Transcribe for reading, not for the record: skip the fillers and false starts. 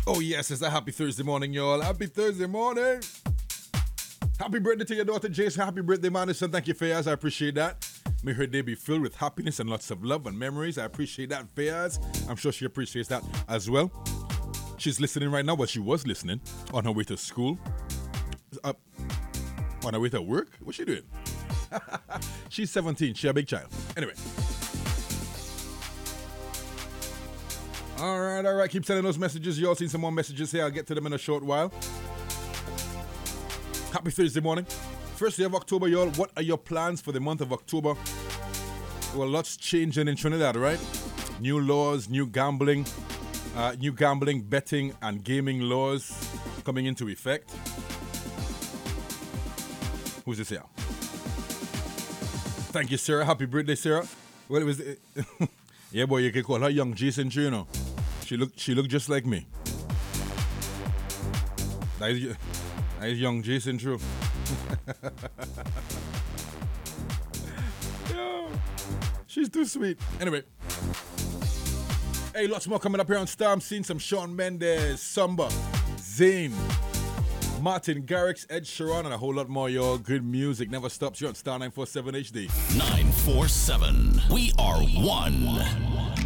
Oh, yes, it's a happy Thursday morning, y'all. Happy Thursday morning. Happy birthday to your daughter, Jace. Happy birthday, Madison. Thank you, Fayaz. I appreciate that. May her day be filled with happiness and lots of love and memories. I appreciate that, Fayaz. I'm sure she appreciates that as well. She's listening right now. Well, she was listening on her way to school. On her way to work? What's she doing? She's 17. She's a big child. Anyway. All right. Keep sending those messages. You all seen some more messages here. I'll get to them in a short while. Happy Thursday morning. First day of October, y'all. What are your plans for the month of October? Well, lots changing in Trinidad, right? New laws, new gambling, betting, and gaming laws coming into effect. Who's this here? Thank you, Sarah. Happy birthday, Sarah. Well, it was... yeah, boy, you can call her young Jason True, you know. She looked just like me. That is young Jason True. Yeah, she's too sweet. Anyway. Hey, lots more coming up here on Star. I'm seeing some Shawn Mendes, Samba, Zayn, Martin Garrix, Ed Sheeran, and a whole lot more, y'all. Good music never stops. You're on Star 947 HD. 947. We are one.